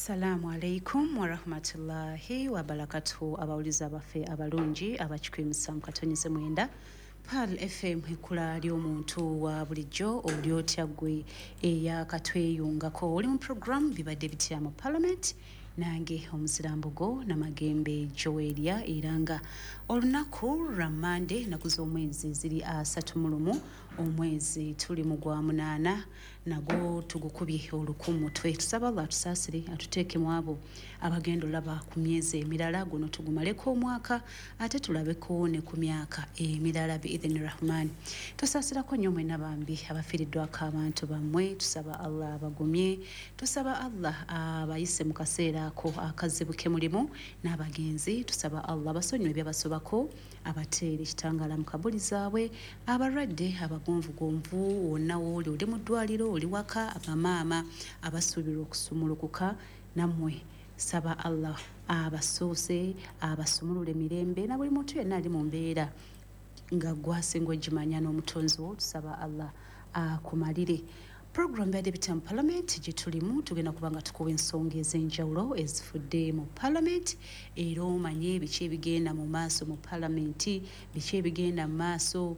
Assalamu alaikum wa rahmatullahi wa barakatuhu abawuliza baffe abalungi abakikwimusa mu katonyeze mwenda PAL FM ekula ly'omuntu wa bulijjo oli otya ggwe eyakatweyungako oli mu program bibadde bitya mu Parliament nange omuzirambogo namagembe Joelia era nga olunaku lwa Monday naku z'omwezi ziri 31 omwezi tuli mu gwa 8 nago tugukubye olukumu tusaba Allah tusaasire atuteeke mu abo abagenda olaba ku myezi emirala guno tugumaleko omwaka ate tulabeko ne ku myaka emirala biidhni rahman tusaasirako nnyo mwena bambi abafiiriddwako abantu bammwe tusaba Allah abagumye tusaba Allah abayise mu kaseera ako akazibuke mulimu n'abagenzi tusaba Allah basonyiwe ebyabasobako abateere kitangala mu kabuli zaabwe abalwadde abagonvugonvu wonna wooli oli mu ddwaliro oli waka abamaama abasuubirwa okusumulukuka nammwe saba Allah abasoose abasumulule mirembe na buli muntu yenna ali mu mbeera nga gwasinga ogimanya n'omutonzi wo tusaba Allah akumalire program ya Deputy Parliament gye tulimu tugenda kubanga tukuwa ensonga ez'enjawulo ezifudde mu Parliament era omanye biki ebigenda mu maaso mu Parliament biki ebigenda mu maaso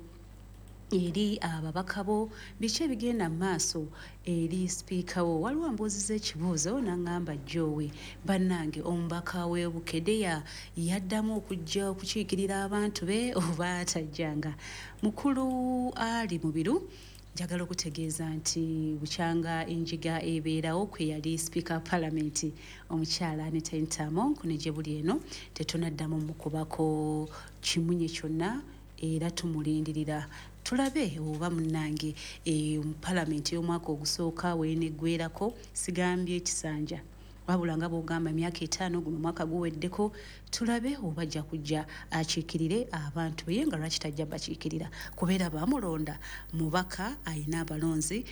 eri ababaka bo biki ebigenda mu maaso eri speaker wo waliwo mbuuziza ekibuuzo n'angamba Joe bannange omubaka we Bukedeya yaddamu okujja okukiikirira abantu be oba atajjanga mukulu ali mu biru njagala okutegeeza nti bukyanga enjiga ebeerawo kwe yali speaker Parliament omukyala Anita Ntamo ne gye buli eno tetunaddamu mukubako kimunye kyonna era tumulindirira tulabe oba munnange mu Parliament y'omwaka ogusooka weeneggwerako sigambye ekisanja wabula nga bw'ogamba emyaka 5 guno mwaka guweddeko tulabe oba ajja kujja akiikirire abantu ye nga lwaki tajja bakiikirira kubeera bamulonda mubaka ayina abalonzi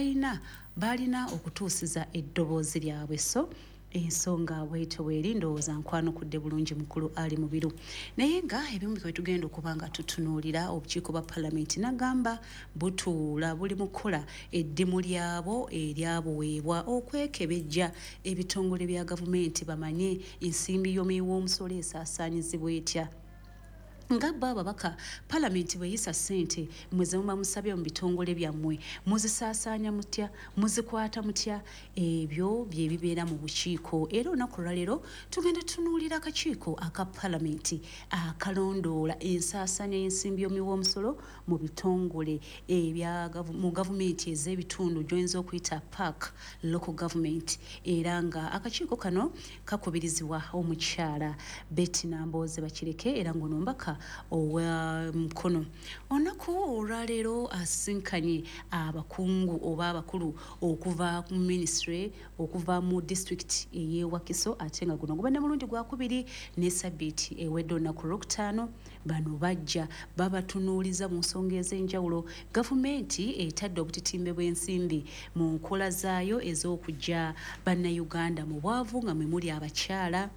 balina okutuusiza eddoboozi lyabwe so ensonga bwetyo bweri ndowooza nkwanukudde bulungi mukulu ali mu biru naye nga ebimu bye tugenda okuba nga tutunuulira obukiiko bwa Parliament nagamba butuula buli mu kukola eddimu lyabo eryabuweebwa okwekebejja ebitongole bya gavumenti bamanye ensimbi y'omuwoomusolo esaasaanyizibwa etya nga babaka Parliament bweyisa ssente mweze muba musabye mu bitongole byammwe muzisaasaanya mutya muzikwata mutya ebyo bye bibeera mu bukiiko era olunaku lwaleero tugenda tunuulira akakiiko aka Parliament akalondoola ensaasaanya y'ensimbi y'omuwoomusolo mu bitongole mu gavumenti ez'ebitundu gy'oyinza okuyita PAC local government era nga akakiiko kano kakubirizibwa omukyala Betty Nambooze Bakireke era ng'onombaka owa mkono onaku olwaleero asinkanye abakungu oba abakulu okuva ku ministry okuva mu district ey'e Wakiso ate nga guno gubadde mulundi gwakubiri ne sabbiiti ewedde olunaku Lwokutaano bano bajja babatunuuliza mu nsonga ez'enjawulo gavumenti etadde obutitimbe bw'ensimbi mu nkola zaayo ez'okujja bannayuganda mu bwavu nga mwe muli abakyala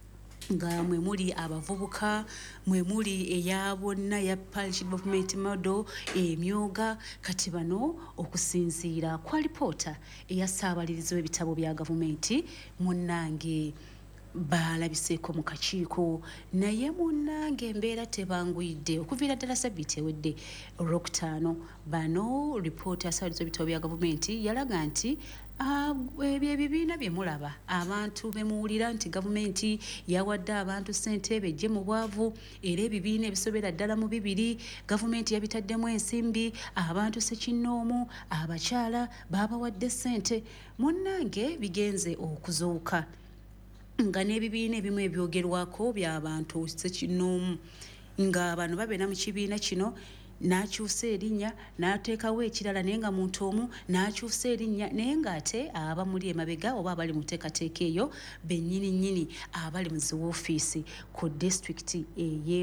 nga mwe muli abavubuka mwe muli eya bonna ya parish government model emyoga kati bano okusinziira kwa lipoota eya ssaabalirizi w'ebitabo bya gavumenti munnange balabiseeko mu kakiiko naye munnange embeera tebanguyidde okuviira ddala sabbiiti ewedde Olwokutaano bano lipoota ya ssaabalirizi w'ebitabo bya gavumenti yalaga nti ebyo ebibiina bye mulaba abantu bemuwulira nti gavumenti yawadde abantu ssente bejje mu bwavu era ebibiina ebisobera ddala mu 2 gavumenti yabitaddemu ensimbi abantu sekinnoomu abakyala babawadde ssente munnange bigenze okuzuuka nga n'ebibiina ebimu ebyogerwako by'abantu sekinnoomu nga bano babeera mu kibiina kino n'akyusa erinnya n'ateekawo ekirala naye nga muntu omu n'akyusa erinnya naye ng'ate abamuli emabega oba abali mu nteekateeka eyo bennyini nnyini abali mu zi woofiisi ku disitulikiti